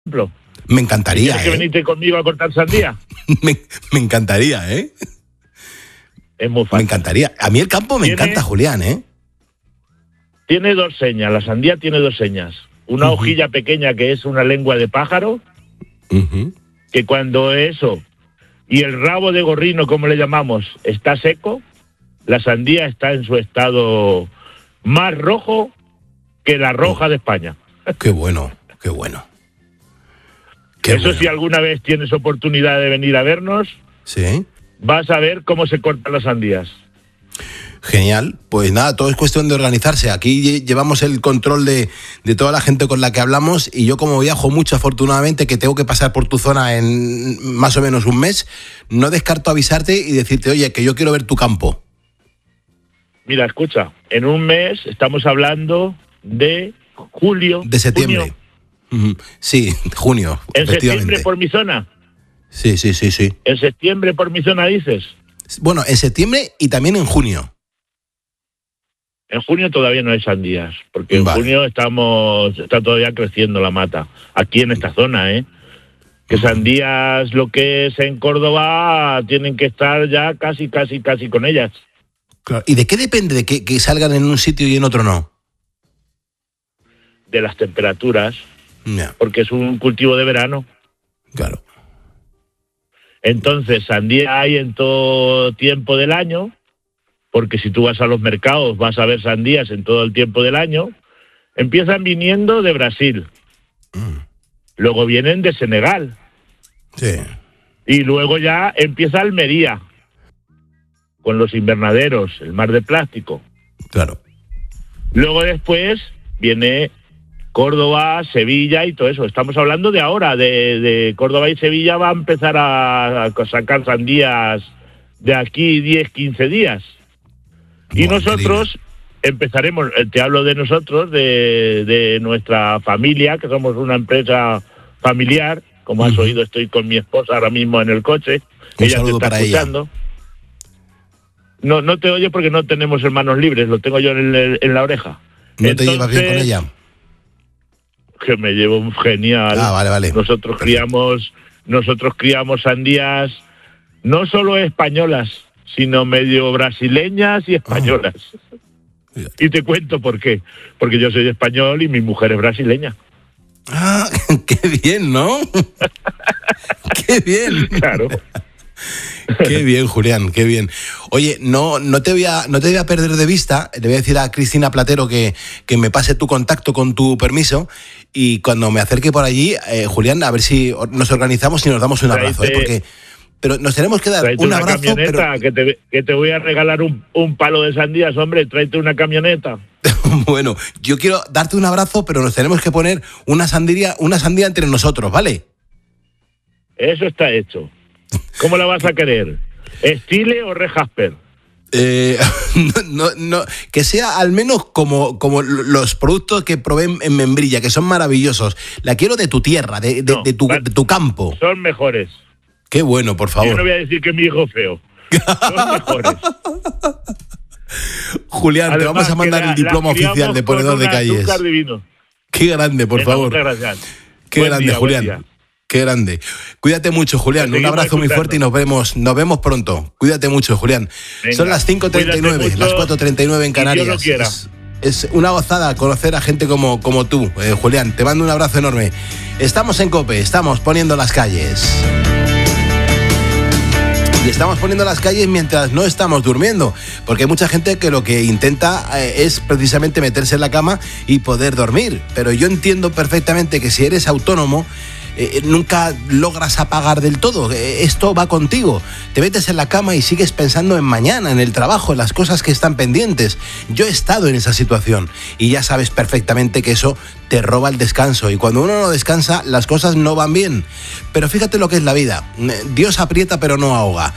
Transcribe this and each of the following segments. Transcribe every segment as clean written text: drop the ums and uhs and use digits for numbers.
ejemplo. Me encantaría, ¿Tienes que venirte conmigo a cortar sandía? me encantaría, ¿eh? Es muy fácil. Me encantaría. A mí el campo me encanta, Julián, ¿eh? Tiene dos señas, la sandía tiene dos señas. Una hojilla pequeña que es una lengua de pájaro, que cuando eso, y el rabo de gorrino, como le llamamos, está seco, la sandía está en su estado más rojo que la roja de España. Qué bueno, qué bueno. Si alguna vez tienes oportunidad de venir a vernos, ¿sí? Vas a ver cómo se cortan las sandías. Genial, pues nada, todo es cuestión de organizarse. Aquí llevamos el control de toda la gente con la que hablamos, y yo, como viajo mucho, afortunadamente, que tengo que pasar por tu zona en más o menos un mes, no descarto avisarte y decirte, oye, que yo quiero ver tu campo. Mira, escucha, en un mes estamos hablando de julio. De septiembre. Junio. Sí, junio. ¿En septiembre por mi zona? Sí. ¿En septiembre por mi zona dices? Bueno, en septiembre y también en junio. En junio todavía no hay sandías, porque en junio está todavía creciendo la mata. Aquí en esta zona, ¿eh? Que sandías, lo que es en Córdoba, tienen que estar ya casi con ellas. Claro. ¿Y de qué depende de que salgan en un sitio y en otro no? De las temperaturas, porque es un cultivo de verano. Claro. Entonces, sandía hay en todo tiempo del año, porque si tú vas a los mercados vas a ver sandías en todo el tiempo del año. Empiezan viniendo de Brasil, luego vienen de Senegal, y luego ya empieza Almería, con los invernaderos, el mar de plástico. Claro. Luego después viene Córdoba, Sevilla y todo eso. Estamos hablando de ahora, de Córdoba y Sevilla va a empezar a sacar sandías de aquí 10, 15 días. Y nosotros empezaremos, te hablo de nosotros, de nuestra familia, que somos una empresa familiar. Como has oído, estoy con mi esposa ahora mismo en el coche. Ella te está escuchando. No te oye porque no tenemos hermanos libres, lo tengo yo en la oreja. ¿No te llevas bien con ella? Que me llevo genial. Vale. Nosotros criamos sandías no solo españolas, sino medio brasileñas y españolas. Y te cuento por qué. Porque yo soy español y mi mujer es brasileña. Ah, qué bien, ¿no? Qué bien. Claro. Qué bien, Julián, qué bien. Oye, no te voy a perder de vista. Le voy a decir a Cristina Platero que me pase tu contacto con tu permiso, y cuando me acerque por allí, Julián, a ver si nos organizamos y nos damos un abrazo, pero nos tenemos que dar un abrazo. Camioneta, que te voy a regalar un palo de sandías, hombre, tráete una camioneta. Bueno, yo quiero darte un abrazo, pero nos tenemos que poner una sandía entre nosotros, ¿vale? Eso está hecho. ¿Cómo la vas a querer? ¿Estile o Rejasper? No, que sea al menos como los productos que probé en Membrilla, que son maravillosos. La quiero de tu tierra, de tu campo. Son mejores. Qué bueno, por favor. Yo no voy a decir que mi hijo es feo. Son mejores. Julián, además, te vamos a mandar el diploma oficial de ponedor de calles. Qué grande, por favor. Muchas gracias. Qué grande, Julián. Qué grande. Cuídate mucho, Julián. Un abrazo muy fuerte y nos vemos pronto. Cuídate mucho, Julián. Venga, son las 5:39, las 4:39 en Canarias. Dios lo quiera. Es una gozada conocer a gente como tú, Julián. Te mando un abrazo enorme. Estamos en COPE, estamos poniendo las calles. Y estamos poniendo las calles mientras no estamos durmiendo, porque hay mucha gente que lo que intenta es precisamente meterse en la cama y poder dormir. Pero yo entiendo perfectamente que si eres autónomo, nunca logras apagar del todo. Esto va contigo. Te metes en la cama y sigues pensando en mañana, en el trabajo, en las cosas que están pendientes. Yo he estado en esa situación y ya sabes perfectamente que eso te roba el descanso, y cuando uno no descansa las cosas no van bien. Pero fíjate lo que es la vida. Dios aprieta pero no ahoga.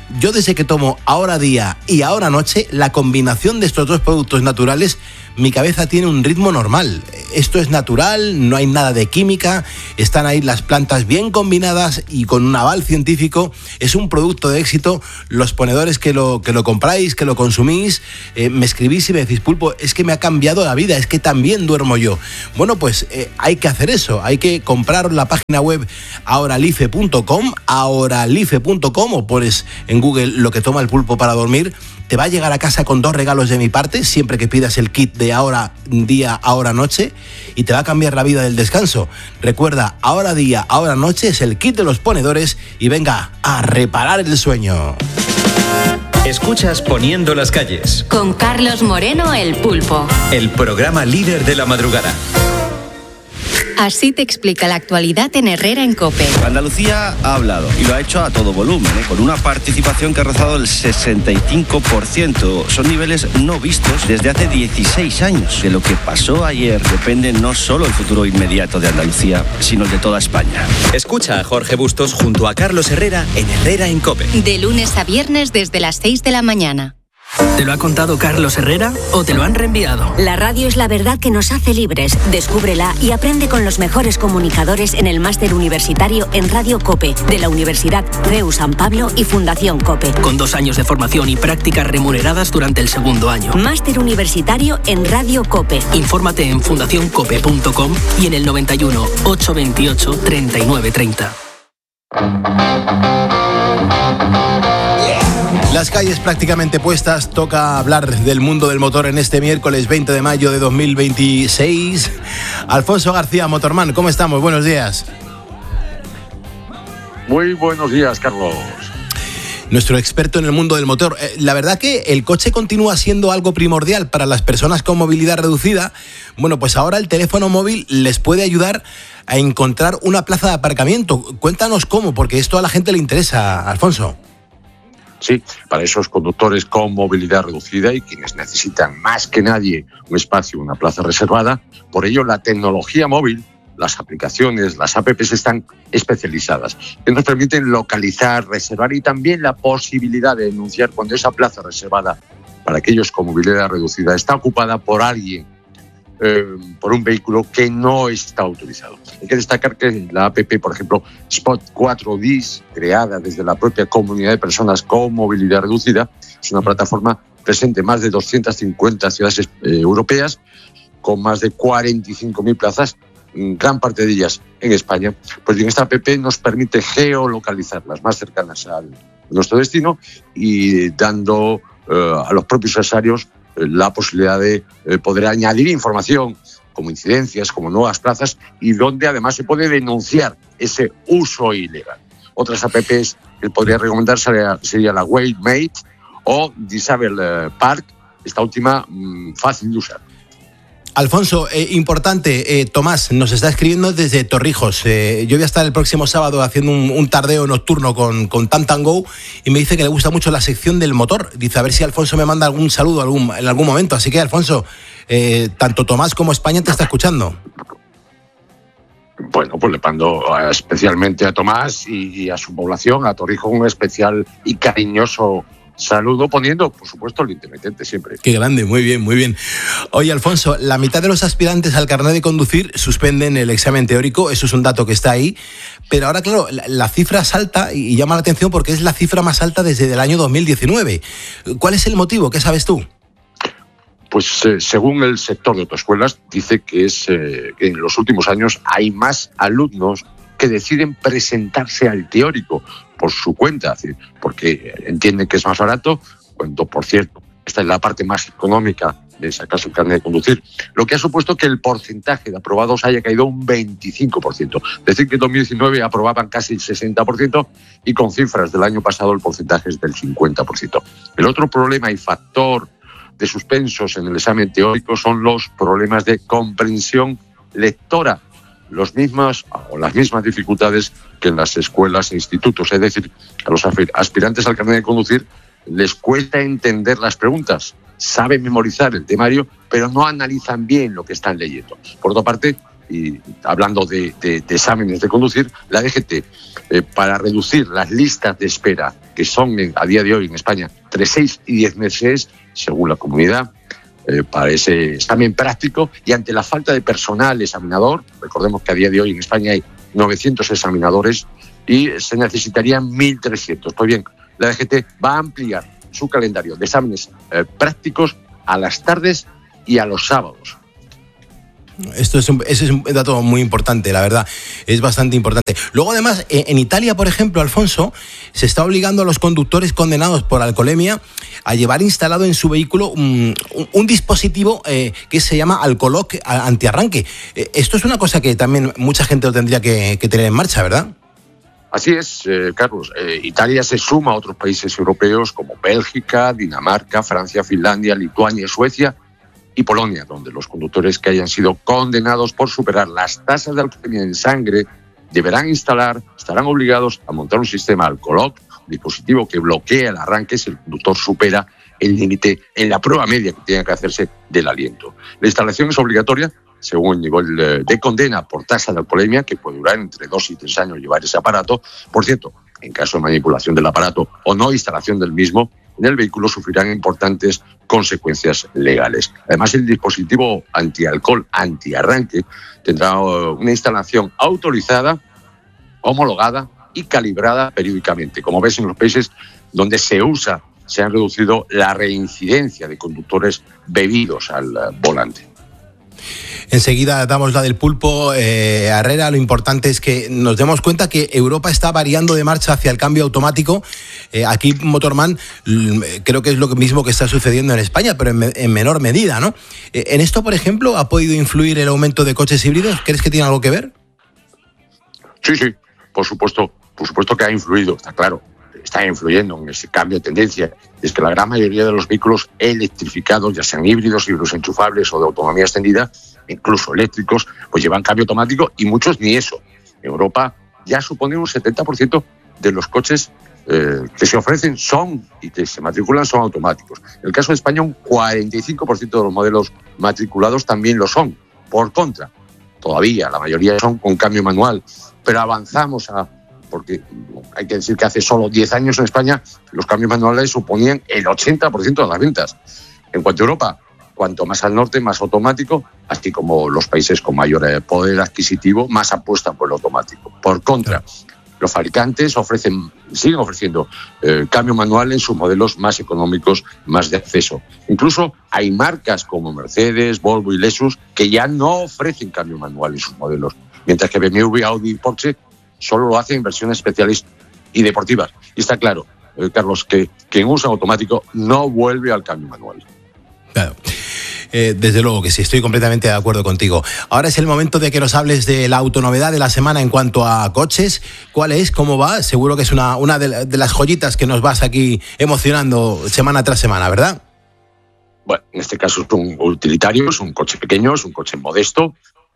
Yo desde que tomo Ahora Día y Ahora Noche, la combinación de estos dos productos naturales, mi cabeza tiene un ritmo normal. Esto es natural, no hay nada de química, están ahí las plantas bien combinadas y con un aval científico. Es un producto de éxito. Los ponedores que lo compráis, que lo consumís, me escribís y me decís: Pulpo, es que me ha cambiado la vida, es que también duermo yo. Bueno, pues hay que hacer eso, hay que comprar la página web ahoralife.com, o pones en Google lo que toma el pulpo para dormir. Te va a llegar a casa con 2 regalos de mi parte, siempre que pidas el kit de Ahora Día, Ahora Noche, y te va a cambiar la vida del descanso. Recuerda, Ahora Día, Ahora Noche es el kit de los ponedores y venga a reparar el sueño. Escuchas Poniendo las calles. Con Carlos Moreno, el Pulpo. El programa líder de la madrugada. Así te explica la actualidad en Herrera en COPE. Andalucía ha hablado y lo ha hecho a todo volumen, con una participación que ha rozado el 65%. Son niveles no vistos desde hace 16 años. De lo que pasó ayer depende no solo el futuro inmediato de Andalucía, sino el de toda España. Escucha a Jorge Bustos junto a Carlos Herrera en Herrera en COPE. De lunes a viernes desde las 6 de la mañana. ¿Te lo ha contado Carlos Herrera o te lo han reenviado? La radio es la verdad que nos hace libres. Descúbrela y aprende con los mejores comunicadores en el máster universitario en Radio COPE de la Universidad CEU San Pablo y Fundación COPE. Con 2 años de formación y prácticas remuneradas durante el segundo año. Máster universitario en Radio COPE. Infórmate en fundacioncope.com y en el 91 828 3930. Las calles prácticamente puestas, toca hablar del mundo del motor en este miércoles 20 de mayo de 2026. Alfonso García, Motorman, ¿cómo estamos? Buenos días. Muy buenos días, Carlos. Nuestro experto en el mundo del motor. La verdad que el coche continúa siendo algo primordial para las personas con movilidad reducida. Bueno, pues ahora el teléfono móvil les puede ayudar a encontrar una plaza de aparcamiento. Cuéntanos cómo, porque esto a la gente le interesa, Alfonso. Sí, para esos conductores con movilidad reducida y quienes necesitan más que nadie un espacio, una plaza reservada. Por ello, la tecnología móvil, las aplicaciones, las apps están especializadas, que nos permiten localizar, reservar y también la posibilidad de denunciar cuando esa plaza reservada para aquellos con movilidad reducida está ocupada por alguien, por un vehículo que no está autorizado. Hay que destacar que la app, por ejemplo, Spot 4Ds, creada desde la propia comunidad de personas con movilidad reducida, es una plataforma presente en más de 250 ciudades europeas, con más de 45.000 plazas, gran parte de ellas en España. Pues bien, esta app nos permite geolocalizar las más cercanas a nuestro destino y dando a los propios usuarios la posibilidad de poder añadir información como incidencias, como nuevas plazas y donde además se puede denunciar ese uso ilegal. Otras apps que podría recomendar sería la Waymate o Disable Park, esta última fácil de usar. Alfonso, importante, Tomás nos está escribiendo desde Torrijos. Yo voy a estar el próximo sábado haciendo un tardeo nocturno con Tantango y me dice que le gusta mucho la sección del motor. Dice a ver si Alfonso me manda algún saludo en algún momento. Así que, Alfonso, tanto Tomás como España te está escuchando. Bueno, pues le mando especialmente a Tomás y a su población, a Torrijos, un especial y cariñoso saludo, poniendo, por supuesto, el intermitente siempre. Qué grande, muy bien, muy bien. Oye, Alfonso, la mitad de los aspirantes al carnet de conducir suspenden el examen teórico, eso es un dato que está ahí, pero ahora, claro, la cifra salta y llama la atención porque es la cifra más alta desde el año 2019. ¿Cuál es el motivo? ¿Qué sabes tú? Pues según el sector de autoescuelas, dice que en los últimos años hay más alumnos que deciden presentarse al teórico por su cuenta, porque entienden que es más barato, cuando, por cierto, esta es la parte más económica de sacarse el carnet de conducir, lo que ha supuesto que el porcentaje de aprobados haya caído un 25%. Es decir, que en 2019 aprobaban casi el 60% y con cifras del año pasado el porcentaje es del 50%. El otro problema y factor de suspensos en el examen teórico son los problemas de comprensión lectora, las mismas dificultades que en las escuelas e institutos. Es decir, a los aspirantes al carnet de conducir les cuesta entender las preguntas, saben memorizar el temario, pero no analizan bien lo que están leyendo. Por otra parte, y hablando de exámenes de conducir, la DGT, para reducir las listas de espera que son a día de hoy en España entre 6 y 10 meses, según la comunidad, parece también práctico, y ante la falta de personal examinador, recordemos que a día de hoy en España hay 900 examinadores y se necesitarían 1.300. Pues bien, la DGT va a ampliar su calendario de exámenes prácticos a las tardes y a los sábados. Ese es un dato muy importante, la verdad, es bastante importante. Luego, además, en Italia, por ejemplo, Alfonso, se está obligando a los conductores condenados por alcoholemia a llevar instalado en su vehículo un dispositivo que se llama alcolock antiarranque. Esto es una cosa que también mucha gente lo tendría que tener en marcha, ¿verdad? Así es, Carlos. Italia se suma a otros países europeos como Bélgica, Dinamarca, Francia, Finlandia, Lituania, Suecia y Polonia, donde los conductores que hayan sido condenados por superar las tasas de alcoholemia en sangre estarán obligados a montar un sistema alcolock, un dispositivo que bloquea el arranque si el conductor supera el límite en la prueba media que tenga que hacerse del aliento. La instalación es obligatoria según el nivel de condena por tasa de alcoholemia, que puede durar entre 2 y 3 años llevar ese aparato. Por cierto, en caso de manipulación del aparato o no instalación del mismo, en el vehículo sufrirán importantes consecuencias legales. Además, el dispositivo antialcohol, antiarranque, tendrá una instalación autorizada, homologada y calibrada periódicamente. Como ves, en los países donde se usa, se ha reducido la reincidencia de conductores bebidos al volante. Enseguida damos la del pulpo, Herrera. Lo importante es que nos demos cuenta que Europa está variando de marcha hacia el cambio automático. Aquí, Motorman, creo que es lo mismo que está sucediendo en España, pero en menor medida, ¿no? ¿En esto, por ejemplo, ha podido influir el aumento de coches híbridos? ¿Crees que tiene algo que ver? Sí, por supuesto que ha influido, está claro. Está influyendo en ese cambio de tendencia. Es que la gran mayoría de los vehículos electrificados, ya sean híbridos enchufables o de autonomía extendida, incluso eléctricos, pues llevan cambio automático, y muchos ni eso. En Europa ya supone un 70% de los coches que se ofrecen y que se matriculan son automáticos. En el caso de España, un 45% de los modelos matriculados también lo son. Por contra, todavía la mayoría son con cambio manual, pero avanzamos porque hay que decir que hace solo 10 años en España los cambios manuales suponían el 80% de las ventas. En cuanto a Europa, cuanto más al norte, más automático, así como los países con mayor poder adquisitivo más apuestan por el automático. Por contra, los fabricantes siguen ofreciendo cambio manual en sus modelos más económicos, más de acceso. Incluso hay marcas como Mercedes, Volvo y Lexus que ya no ofrecen cambio manual en sus modelos, mientras que BMW, Audi y Porsche solo lo hacen en versiones especiales y deportivas. Y está claro, Carlos, que quien usa automático no vuelve al cambio manual. Claro. Desde luego que sí, estoy completamente de acuerdo contigo. Ahora es el momento de que nos hables de la autonovedad de la semana en cuanto a coches. ¿Cuál es? ¿Cómo va? Seguro que es una de las joyitas que nos vas aquí emocionando semana tras semana, ¿verdad? Bueno, en este caso es un utilitario, es un coche pequeño, es un coche modesto.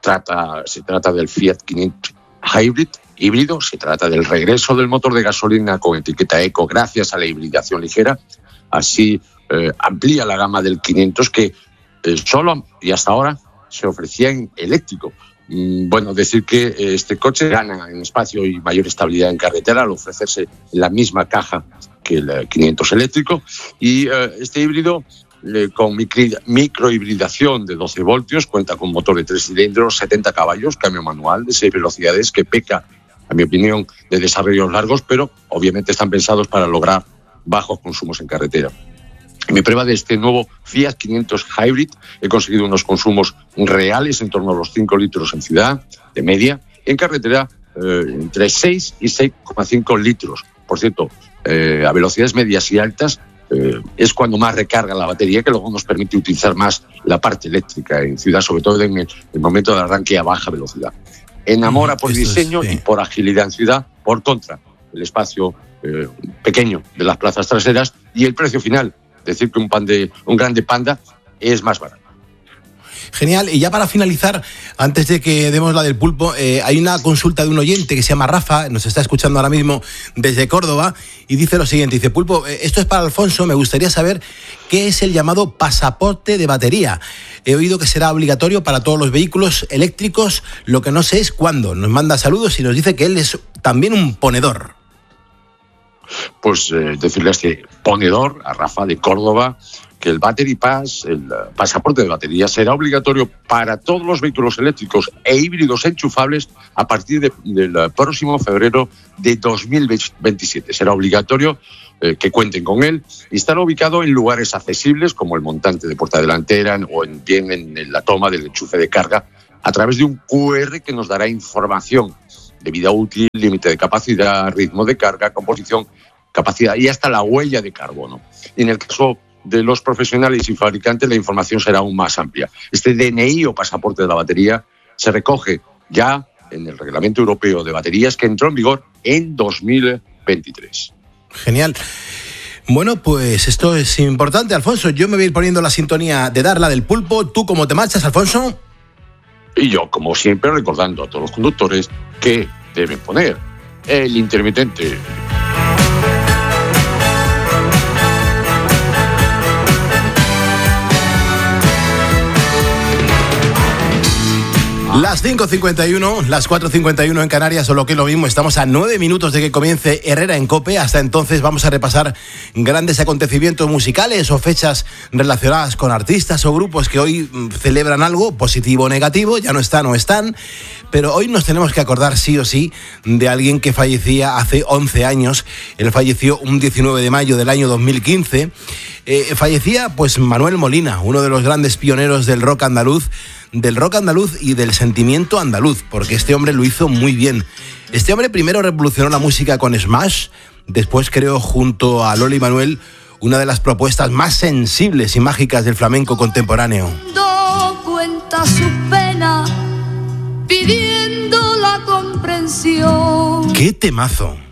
Se trata del Fiat 500 híbrido. Se trata del regreso del motor de gasolina con etiqueta eco gracias a la hibridación ligera. Así amplía la gama del 500 que solo y hasta ahora se ofrecía en eléctrico. Bueno, decir que este coche gana en espacio y mayor estabilidad en carretera al ofrecerse en la misma caja que el 500 eléctrico, y este híbrido con microhibridación de 12 voltios, cuenta con motor de 3 cilindros, 70 caballos, cambio manual de 6 velocidades que peca, a mi opinión, de desarrollos largos, pero obviamente están pensados para lograr bajos consumos en carretera. En mi prueba de este nuevo Fiat 500 Hybrid he conseguido unos consumos reales en torno a los 5 litros en ciudad, de media, en carretera entre 6 y 6,5 litros. Por cierto, a velocidades medias y altas es cuando más recarga la batería, que luego nos permite utilizar más la parte eléctrica en ciudad, sobre todo en el momento del arranque a baja velocidad. Enamora por diseño y por agilidad en ciudad. Por contra, el espacio pequeño de las plazas traseras y el precio final. Decir que un grande Panda es más barato. Genial. Y ya para finalizar, antes de que demos la del pulpo, hay una consulta de un oyente que se llama Rafa, nos está escuchando ahora mismo desde Córdoba, y dice lo siguiente, dice: Pulpo, esto es para Alfonso, me gustaría saber qué es el llamado pasaporte de batería. He oído que será obligatorio para todos los vehículos eléctricos, lo que no sé es cuándo. Nos manda saludos y nos dice que él es también un ponedor. Pues decirle a este ponedor, a Rafa de Córdoba, que el Battery Pass, el pasaporte de batería, será obligatorio para todos los vehículos eléctricos e híbridos enchufables a partir del próximo febrero de 2027. Será obligatorio que cuenten con él y estará ubicado en lugares accesibles como el montante de puerta delantera o bien en la toma del enchufe de carga a través de un QR que nos dará información de vida útil, límite de capacidad, ritmo de carga, composición, capacidad y hasta la huella de carbono. Y en el caso de los profesionales y fabricantes, la información será aún más amplia. Este DNI o pasaporte de la batería se recoge ya en el Reglamento Europeo de Baterías que entró en vigor en 2023. Genial. Bueno, pues esto es importante, Alfonso. Yo me voy a ir poniendo la sintonía de Darla del Pulpo. ¿Tú cómo te marchas, Alfonso? Y yo, como siempre, recordando a todos los conductores que deben poner el intermitente. Las 5:51, las 4:51 en Canarias, o lo que es lo mismo, estamos a 9 minutos de que comience Herrera en COPE. Hasta entonces vamos a repasar grandes acontecimientos musicales o fechas relacionadas con artistas o grupos que hoy celebran algo, positivo o negativo, ya no están o están. Pero hoy nos tenemos que acordar sí o sí de alguien que fallecía hace 11 años. Él falleció un 19 de mayo del año 2015. Fallecía pues Manuel Molina, uno de los grandes pioneros del rock andaluz y del sentimiento andaluz, porque este hombre lo hizo muy bien. Este hombre primero revolucionó la música con Smash, después creó junto a Loli Manuel una de las propuestas más sensibles y mágicas del flamenco contemporáneo. Cuenta su pena, pidiendo la comprensión. ¡Qué temazo!